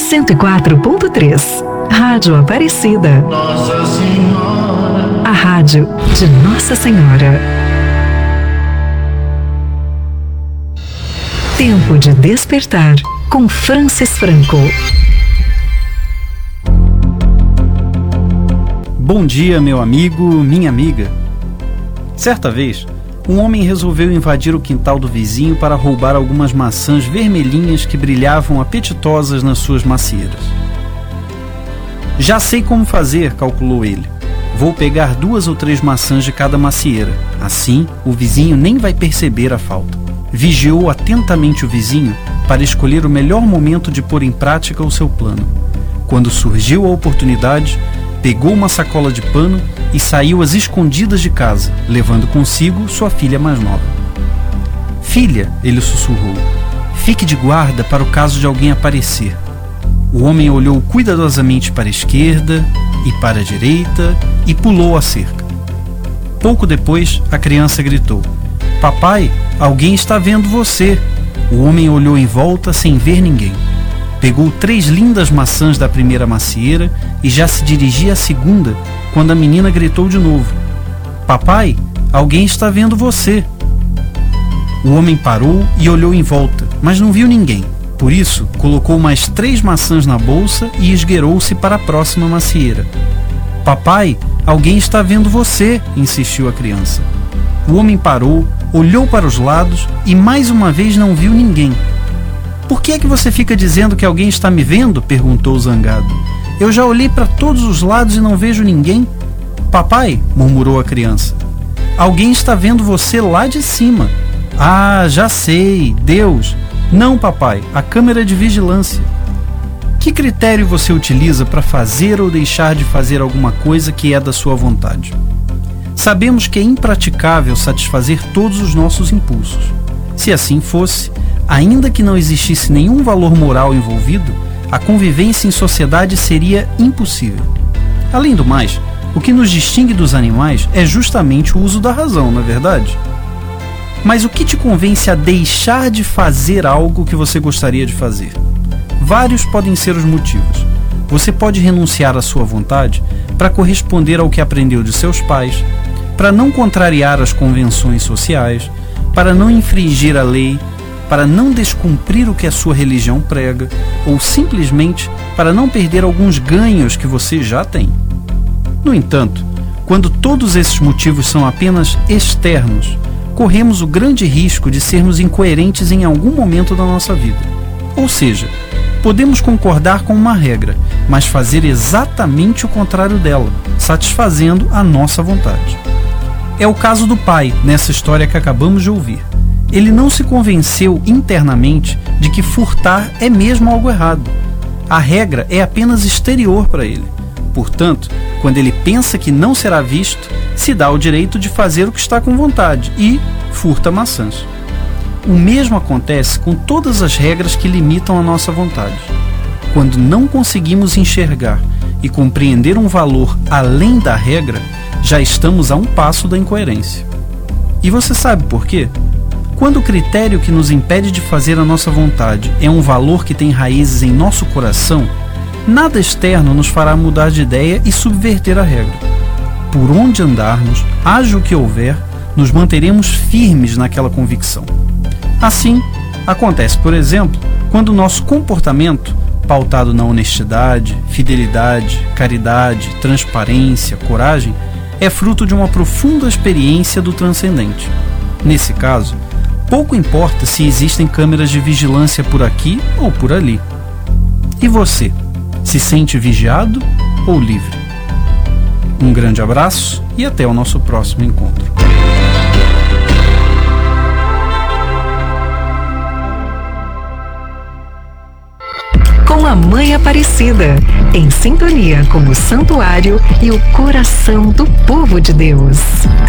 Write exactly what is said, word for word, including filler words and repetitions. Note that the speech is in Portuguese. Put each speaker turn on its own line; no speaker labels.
cento e quatro ponto três. Rádio Aparecida.
Nossa Senhora.
A rádio de Nossa Senhora. Tempo de despertar com Francis Franco.
Bom dia, meu amigo, minha amiga. Certa vez, um homem resolveu invadir o quintal do vizinho para roubar algumas maçãs vermelhinhas que brilhavam apetitosas nas suas macieiras. Já sei como fazer, calculou ele. Vou pegar duas ou três maçãs de cada macieira. Assim, o vizinho nem vai perceber a falta. Vigiou atentamente o vizinho para escolher o melhor momento de pôr em prática o seu plano. Quando surgiu a oportunidade, pegou uma sacola de pano e saiu às escondidas de casa, levando consigo sua filha mais nova. Filha, ele sussurrou, fique de guarda para o caso de alguém aparecer. O homem olhou cuidadosamente para a esquerda e para a direita e pulou a cerca. Pouco depois, a criança gritou, papai, alguém está vendo você. O homem olhou em volta sem ver ninguém. Pegou três lindas maçãs da primeira macieira e já se dirigia à segunda, quando a menina gritou de novo. Papai, alguém está vendo você. O homem parou e olhou em volta, mas não viu ninguém. Por isso, colocou mais três maçãs na bolsa e esgueirou-se para a próxima macieira. Papai, alguém está vendo você, insistiu a criança. O homem parou, olhou para os lados e mais uma vez não viu ninguém. Por que é que você fica dizendo que alguém está me vendo? Perguntou zangado. Eu já olhei para todos os lados e não vejo ninguém. Papai, murmurou a criança, alguém está vendo você lá de cima. Ah, já sei, Deus. Não, papai, a câmera de vigilância. Que critério você utiliza para fazer ou deixar de fazer alguma coisa que é da sua vontade? Sabemos que é impraticável satisfazer todos os nossos impulsos. Se assim fosse, ainda que não existisse nenhum valor moral envolvido, a convivência em sociedade seria impossível. Além do mais, o que nos distingue dos animais é justamente o uso da razão, não é verdade? Mas o que te convence a deixar de fazer algo que você gostaria de fazer? Vários podem ser os motivos. Você pode renunciar à sua vontade para corresponder ao que aprendeu de seus pais, para não contrariar as convenções sociais, para não infringir a lei, para não descumprir o que a sua religião prega, ou simplesmente para não perder alguns ganhos que você já tem. No entanto, quando todos esses motivos são apenas externos, corremos o grande risco de sermos incoerentes em algum momento da nossa vida. Ou seja, podemos concordar com uma regra, mas fazer exatamente o contrário dela, satisfazendo a nossa vontade. É o caso do pai, nessa história que acabamos de ouvir. Ele não se convenceu internamente de que furtar é mesmo algo errado. A regra é apenas exterior para ele. Portanto, quando ele pensa que não será visto, se dá o direito de fazer o que está com vontade e furta maçãs. O mesmo acontece com todas as regras que limitam a nossa vontade. Quando não conseguimos enxergar e compreender um valor além da regra, já estamos a um passo da incoerência. E você sabe por quê? Quando o critério que nos impede de fazer a nossa vontade é um valor que tem raízes em nosso coração, nada externo nos fará mudar de ideia e subverter a regra. Por onde andarmos, haja o que houver, nos manteremos firmes naquela convicção. Assim, acontece, por exemplo, quando o nosso comportamento, pautado na honestidade, fidelidade, caridade, transparência, coragem, é fruto de uma profunda experiência do transcendente. Nesse caso, pouco importa se existem câmeras de vigilância por aqui ou por ali. E você, se sente vigiado ou livre? Um grande abraço e até o nosso próximo encontro.
Com a Mãe Aparecida, em sintonia com o santuário e o coração do povo de Deus.